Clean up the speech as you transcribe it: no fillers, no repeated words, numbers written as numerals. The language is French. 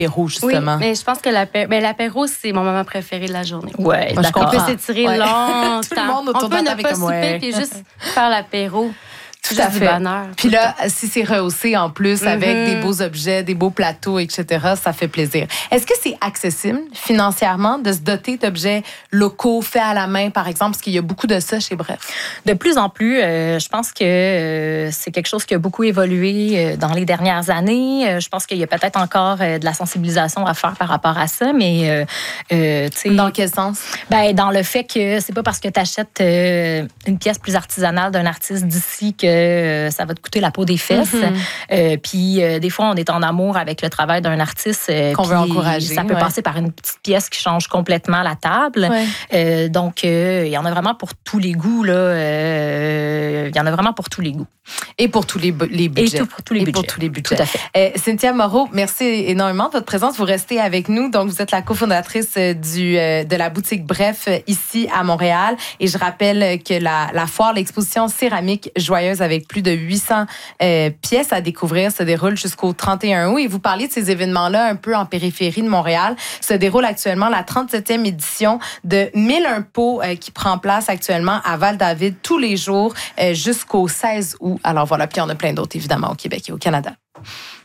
l'apéro, justement. Oui, mais je pense que l'apéro, c'est mon moment préféré de la journée. Ouais, Moi, je d'accord. On peut s'étirer longtemps. Tout le monde autour on de peut la ne table pas est comme, souper ouais. puis juste faire l'apéro. Tout Juste à du fait. bonheur. Puis là, si c'est rehaussé en plus avec des beaux objets, des beaux plateaux, etc., ça fait plaisir. Est-ce que c'est accessible financièrement de se doter d'objets locaux faits à la main, par exemple, parce qu'il y a beaucoup de ça chez Bref? De plus en plus, je pense que c'est quelque chose qui a beaucoup évolué dans les dernières années. Je pense qu'il y a peut-être encore de la sensibilisation à faire par rapport à ça, mais tu sais, Dans quel sens? ben dans le fait que c'est pas parce que tu achètes une pièce plus artisanale d'un artiste d'ici que ça va te coûter la peau des fesses. Puis des fois, on est en amour avec le travail d'un artiste Qu'on veut encourager. Ça peut passer par une petite pièce qui change complètement la table. Ouais. Donc, il y en a vraiment pour tous les goûts. Il y en a vraiment pour tous les goûts. Et pour tous les budgets. Et pour tous les budgets. Tout à fait. Cynthia Moreau, merci énormément de votre présence. Vous restez avec nous. Donc, vous êtes la cofondatrice de la boutique Bref ici à Montréal. Et je rappelle que la foire, l'exposition céramique joyeuse avec plus de 800 pièces à découvrir se déroule jusqu'au 31 août. Et vous parliez de ces événements-là un peu en périphérie de Montréal. Se déroule actuellement la 37e édition de 1001 pots qui prend place actuellement à Val-David tous les jours jusqu'au 16 août. Alors voilà, puis il y en a plein d'autres évidemment au Québec et au Canada.